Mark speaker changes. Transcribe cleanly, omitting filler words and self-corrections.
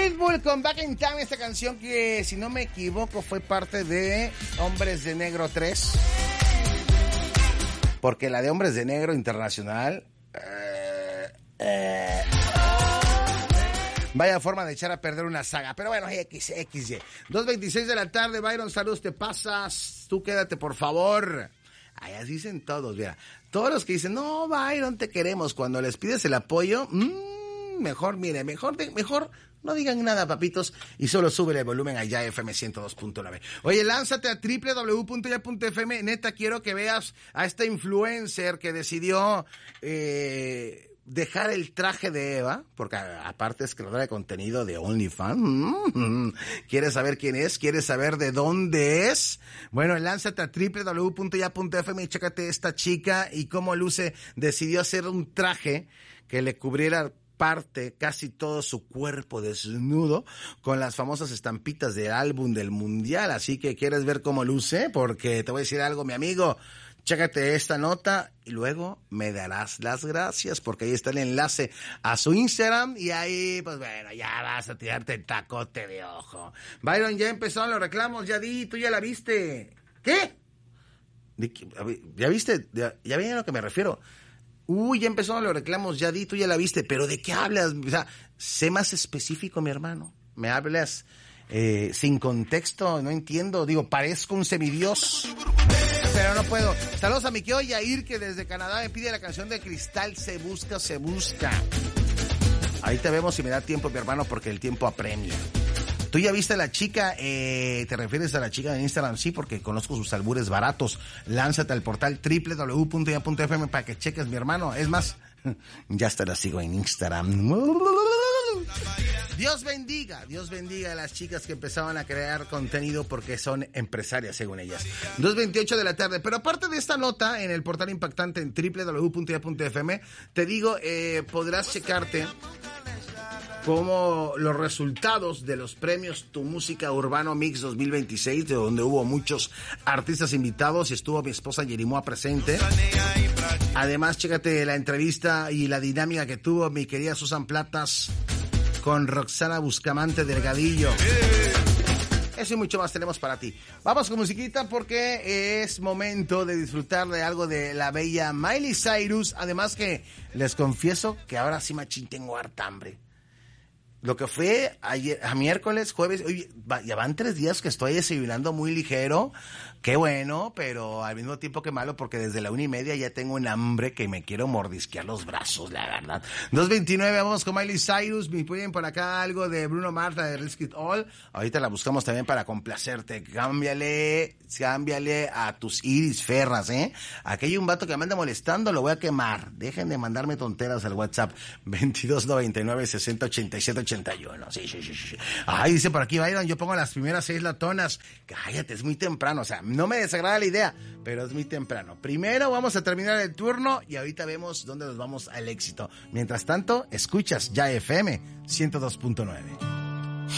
Speaker 1: Pitbull con Back in Time, esta canción que, si no me equivoco, fue parte de Hombres de Negro 3. Porque la de Hombres de Negro Internacional... Vaya forma de echar a perder una saga. Pero bueno, XY. 2:26 de la tarde, Byron, saludos, te pasas. Tú quédate, por favor. Allá dicen todos, mira. Todos los que dicen, no, Byron, te queremos. Cuando les pides el apoyo, mejor no digan nada, papitos, y solo sube el volumen a Ya FM 102.9. Oye, lánzate a www.ya.fm. Neta, quiero que veas a esta influencer que decidió dejar el traje de Eva, porque aparte es creadora de contenido de OnlyFans. ¿Quieres saber quién es? ¿Quieres saber de dónde es? Bueno, lánzate a www.ya.fm y chécate esta chica y cómo luce. Decidió hacer un traje que le cubriera casi todo su cuerpo desnudo, con las famosas estampitas del álbum del mundial. Así que, ¿quieres ver cómo luce? Porque te voy a decir algo, mi amigo. Chécate esta nota y luego me darás las gracias, porque ahí está el enlace a su Instagram y ahí, pues bueno, ya vas a tirarte el tacote de ojo. Byron, ya empezaron los reclamos, ya tú ya la viste. ¿Qué? ¿Ya viste? ¿Ya ven a lo que me refiero? Ya empezaron los reclamos, ya tú ya la viste, pero ¿de qué hablas? O sea, sé más específico, mi hermano. Me hablas sin contexto, no entiendo. Digo, parezco un semidios, pero no puedo. Saludos a mi querido Yair, que desde Canadá me pide la canción de Cristal, Se Busca, Se Busca. Ahí te vemos si me da tiempo, mi hermano, porque el tiempo apremia. ¿Tú ya viste a la chica? ¿Te refieres a la chica de Instagram? Sí, porque conozco sus albures baratos. Lánzate al portal www.ya.fm para que cheques, mi hermano. Es más, ya hasta la sigo en Instagram. Dios bendiga a las chicas que empezaban a crear contenido porque son empresarias, según ellas. 2:28 de la tarde. Pero aparte de esta nota, en el portal impactante en www.ya.fm, te digo, podrás checarte como los resultados de los premios Tu Música Urbano Mix 2026, de donde hubo muchos artistas invitados y estuvo mi esposa Yerimoa presente. Además, chécate la entrevista y la dinámica que tuvo mi querida Susan Platas con Roxana Buscamante Delgadillo. Eso y mucho más tenemos para ti. Vamos con musiquita porque es momento de disfrutar de algo de la bella Miley Cyrus. Además que les confieso que ahora sí, machín, tengo harta hambre. Lo que fue ayer, a miércoles, jueves, oye, ya van 3 días que estoy desayunando muy ligero. Qué bueno, pero al mismo tiempo que malo, porque desde la 1:30 ya tengo un hambre que me quiero mordisquear los brazos, la verdad. 2:29, vamos con Miley Cyrus. Me piden por acá algo de Bruno Mars, de Risk It All. Ahorita la buscamos también para complacerte. Cámbiale a tus iris ferras, Aquí hay un vato que me anda molestando, lo voy a quemar. Dejen de mandarme tonteras al WhatsApp. 2299 60 87 81. Sí. Ay, dice por aquí, Byron, yo pongo las primeras 6 latonas. Cállate, es muy temprano, o sea, no me desagrada la idea, pero es muy temprano. Primero vamos a terminar el turno y ahorita vemos dónde nos vamos al éxito. Mientras tanto, escuchas Ya FM 102.9.